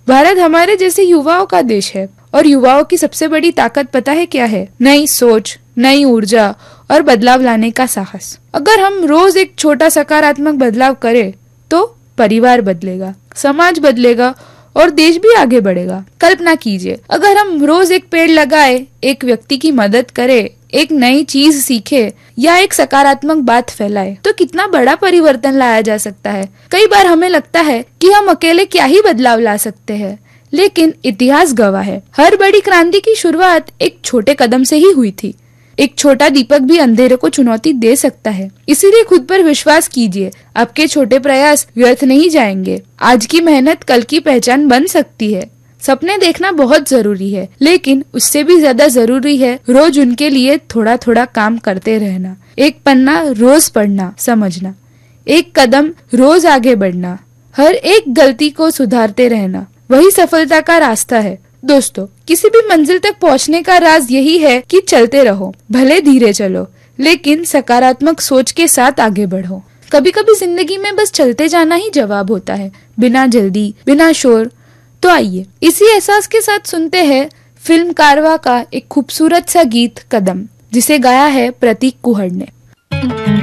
भारत हमारे जैसे युवाओं का देश है और युवाओं की सबसे बड़ी ताकत पता है क्या है? नई सोच, नई ऊर्जा और बदलाव लाने का साहस। अगर हम रोज एक छोटा सकारात्मक बदलाव करें तो परिवार बदलेगा, समाज बदलेगा और देश भी आगे बढ़ेगा। कल्पना कीजिए, अगर हम रोज एक पेड़ लगाए, एक व्यक्ति की मदद करें, एक नई चीज सीखे या एक सकारात्मक बात फैलाए तो कितना बड़ा परिवर्तन लाया जा सकता है। कई बार हमें लगता है कि हम अकेले क्या ही बदलाव ला सकते हैं, लेकिन इतिहास गवाह है, हर बड़ी क्रांति की शुरुआत एक छोटे कदम से ही हुई थी। एक छोटा दीपक भी अंधेरे को चुनौती दे सकता है। इसीलिए खुद पर विश्वास कीजिए, आपके छोटे प्रयास व्यर्थ नहीं जाएंगे। आज की मेहनत कल की पहचान बन सकती है। सपने देखना बहुत जरूरी है, लेकिन उससे भी ज्यादा जरूरी है रोज उनके लिए थोड़ा थोड़ा काम करते रहना। एक पन्ना रोज पढ़ना, समझना, एक कदम रोज आगे बढ़ना, हर एक गलती को सुधारते रहना, वही सफलता का रास्ता है। दोस्तों, किसी भी मंजिल तक पहुंचने का राज यही है कि चलते रहो, भले धीरे चलो, लेकिन सकारात्मक सोच के साथ आगे बढ़ो। कभी कभी जिंदगी में बस चलते जाना ही जवाब होता है, बिना जल्दी, बिना शोर। तो आइए इसी एहसास के साथ सुनते हैं फिल्म कारवां का एक खूबसूरत सा गीत कदम, जिसे गाया है प्रतीक कुहड़ ने।